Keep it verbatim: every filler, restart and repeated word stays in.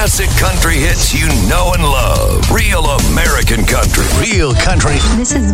classic country hits you know and love. Real American country. Real country. This is